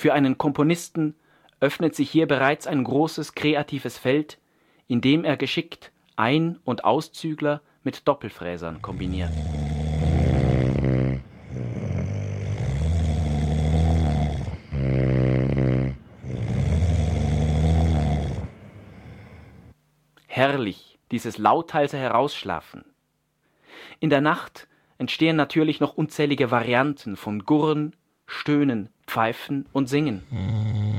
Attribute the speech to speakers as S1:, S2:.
S1: Für einen Komponisten öffnet sich hier bereits ein großes kreatives Feld, in dem er geschickt Ein- und Auszügler mit Doppelfräsern kombiniert. Herrlich, dieses lauthals Herausschlafen. In der Nacht entstehen natürlich noch unzählige Varianten von Gurren, Stöhnen, Pfeifen und Singen.